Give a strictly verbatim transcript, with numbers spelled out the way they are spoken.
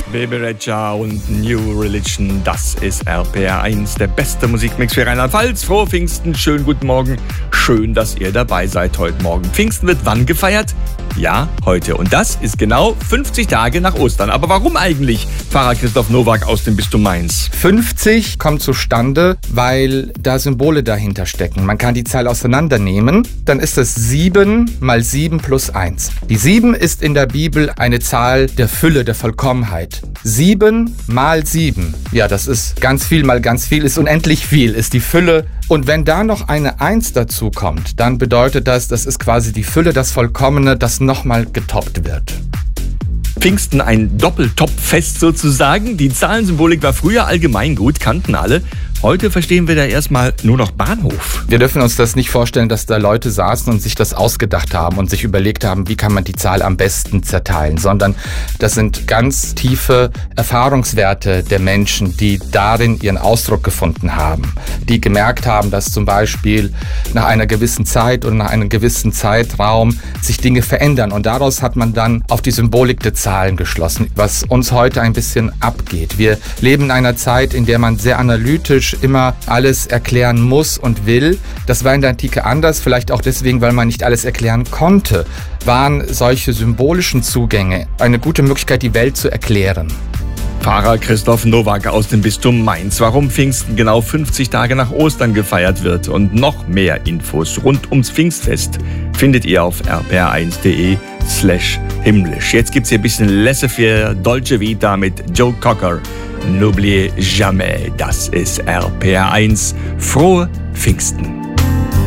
Beberecha und New Religion, das ist R P R eins, der beste Musikmix für Rheinland-Pfalz. Frohe Pfingsten, schönen guten Morgen, schön, dass ihr dabei seid heute Morgen. Pfingsten wird wann gefeiert? Ja, heute. Und das ist genau fünfzig Tage nach Ostern. Aber warum eigentlich, Pfarrer Christoph Nowak aus dem Bistum Mainz? fünfzig kommt zustande, weil da Symbole dahinter stecken. Man kann die Zahl auseinandernehmen, dann ist es sieben mal sieben plus eins. Die sieben ist in der Bibel eine Zahl der Fülle, der Vollkommenheit. sieben mal sieben, ja, das ist ganz viel mal ganz viel, ist unendlich viel, ist die Fülle. Und wenn da noch eine eins dazu kommt, dann bedeutet das, das ist quasi die Fülle, das Vollkommene, das nochmal getoppt wird. Pfingsten ein Doppeltopfest sozusagen. Die Zahlensymbolik war früher allgemein gut, kannten alle. Heute verstehen wir da erstmal nur noch Bahnhof. Wir dürfen uns das nicht vorstellen, dass da Leute saßen und sich das ausgedacht haben und sich überlegt haben, wie kann man die Zahl am besten zerteilen, sondern das sind ganz tiefe Erfahrungswerte der Menschen, die darin ihren Ausdruck gefunden haben, die gemerkt haben, dass zum Beispiel nach einer gewissen Zeit und nach einem gewissen Zeitraum sich Dinge verändern und daraus hat man dann auf die Symbolik der Zahlen geschlossen, was uns heute ein bisschen abgeht. Wir leben in einer Zeit, in der man sehr analytisch immer alles erklären muss und will. Das war in der Antike anders, vielleicht auch deswegen, weil man nicht alles erklären konnte. Waren solche symbolischen Zugänge eine gute Möglichkeit, die Welt zu erklären. Pfarrer Christoph Nowak aus dem Bistum Mainz. Warum Pfingsten genau fünfzig Tage nach Ostern gefeiert wird und noch mehr Infos rund ums Pfingstfest findet ihr auf r p r eins punkt d e slash himmlisch. Jetzt gibt's hier ein bisschen Laissez-faire Dolce Vita mit Joe Cocker. N'oubliez jamais, das ist R P R eins. Frohe Pfingsten.